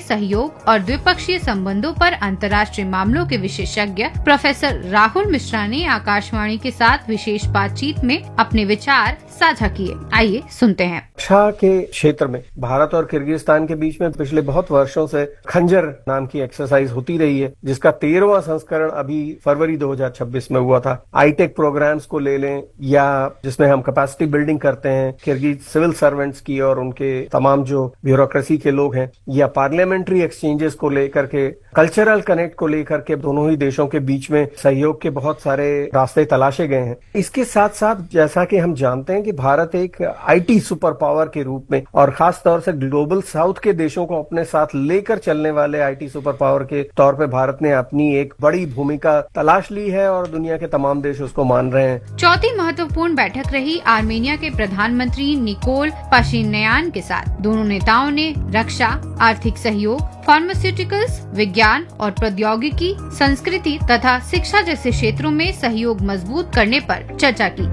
सहयोग और द्विपक्षीय संबंधों पर अंतर्राष्ट्रीय मामलों के विशेषज्ञ प्रोफेसर राहुल मिश्रा ने आकाशवाणी के साथ विशेष बातचीत में अपने विचार साझा किए। आइए सुनते हैं। रक्षा के क्षेत्र में भारत और किर्गिस्तान के बीच में पिछले बहुत वर्षों से खंजर नाम की एक्सरसाइज होती रही है, जिसका 13वां संस्करण अभी फरवरी 2026 में हुआ था। आईटेक प्रोग्राम्स को ले लें या जिसमें हम कैपेसिटी बिल्डिंग करते हैं किर्गिज सिविल सर्वेंट्स की और उनके तमाम जो ब्यूरोक्रेसी के लोग हैं, या पार्लियामेंट्री एक्सचेंजेस को लेकर के, कल्चरल कनेक्ट को लेकर के दोनों ही देशों के बीच में सहयोग के बहुत सारे रास्ते तलाशे गए हैं। इसके साथ साथ जैसा कि हम जानते हैं कि भारत एक आईटी सुपर पावर के रूप में और खास तौर से ग्लोबल साउथ के देशों को अपने साथ लेकर चलने वाले आईटी सुपर पावर के तौर पे भारत ने अपनी एक बड़ी भूमिका तलाश ली है और दुनिया के तमाम देश उसको मान रहे हैं। चौथी महत्वपूर्ण बैठक रही आर्मेनिया के प्रधानमंत्री निकोल पाशिन्यान के साथ। दोनों नेताओं ने रक्षा, आर्थिक सहयोग, फार्मास्यूटिकल्स, विज्ञान और प्रौद्योगिकी, संस्कृति तथा शिक्षा जैसे क्षेत्रों में सहयोग मजबूत करने पर चर्चा की।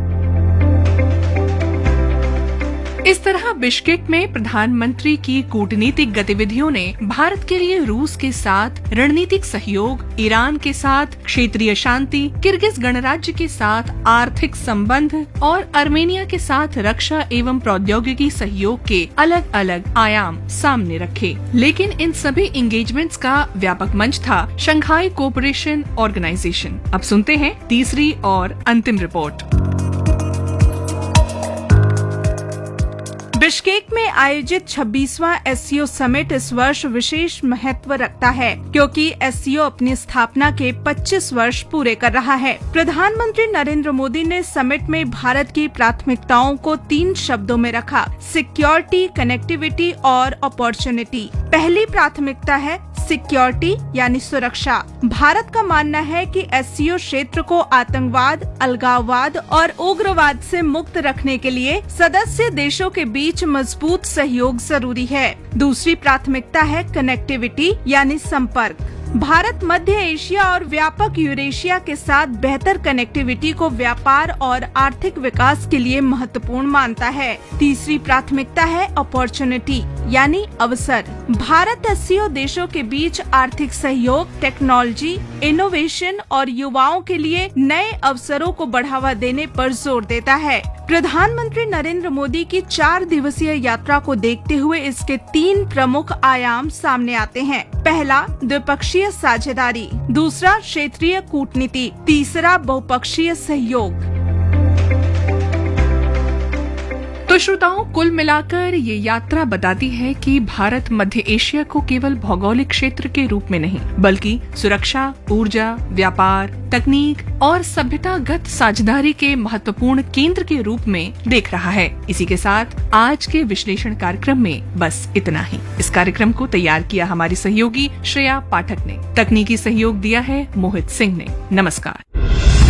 इस तरह बिश्केक में प्रधानमंत्री की कूटनीतिक गतिविधियों ने भारत के लिए रूस के साथ रणनीतिक सहयोग, ईरान के साथ क्षेत्रीय शांति, किर्गिज गणराज्य के साथ आर्थिक संबंध और आर्मेनिया के साथ रक्षा एवं प्रौद्योगिकी सहयोग के अलग अलग आयाम सामने रखे। लेकिन इन सभी एंगेजमेंट्स का व्यापक मंच था शंघाई कोऑपरेशन ऑर्गेनाइजेशन। अब सुनते हैं तीसरी और अंतिम रिपोर्ट। बिश्केक में आयोजित 26वां एससीओ समिट इस वर्ष विशेष महत्व रखता है, क्योंकि एससीओ अपनी स्थापना के 25 वर्ष पूरे कर रहा है। प्रधानमंत्री नरेंद्र मोदी ने समिट में भारत की प्राथमिकताओं को 3 शब्दों में रखा: सिक्योरिटी, कनेक्टिविटी और अपॉर्चुनिटी। पहली प्राथमिकता है सिक्योरिटी यानी सुरक्षा। भारत का मानना है कि एससीओ क्षेत्र को आतंकवाद, अलगाववाद और उग्रवाद से मुक्त रखने के लिए सदस्य देशों के बीच मजबूत सहयोग जरूरी है। दूसरी प्राथमिकता है कनेक्टिविटी यानी संपर्क। भारत मध्य एशिया और व्यापक यूरेशिया के साथ बेहतर कनेक्टिविटी को व्यापार और आर्थिक विकास के लिए महत्वपूर्ण मानता है। तीसरी प्राथमिकता है अपॉर्चुनिटी यानी अवसर। भारत एससीओ देशों के बीच आर्थिक सहयोग, टेक्नोलॉजी, इनोवेशन और युवाओं के लिए नए अवसरों को बढ़ावा देने पर जोर देता है। प्रधानमंत्री नरेंद्र मोदी की 4 दिवसीय यात्रा को देखते हुए इसके 3 प्रमुख आयाम सामने आते हैं। पहला, द्विपक्षीय साझेदारी। दूसरा, क्षेत्रीय कूटनीति। तीसरा, बहुपक्षीय सहयोग। तो श्रोताओं, कुल मिलाकर ये यात्रा बताती है कि भारत मध्य एशिया को केवल भौगोलिक क्षेत्र के रूप में नहीं, बल्कि सुरक्षा, ऊर्जा, व्यापार, तकनीक और सभ्यतागत साझेदारी के महत्वपूर्ण केंद्र के रूप में देख रहा है। इसी के साथ आज के विश्लेषण कार्यक्रम में बस इतना ही। इस कार्यक्रम को तैयार किया हमारी सहयोगी श्रेया पाठक ने, तकनीकी सहयोग दिया है मोहित सिंह ने। नमस्कार।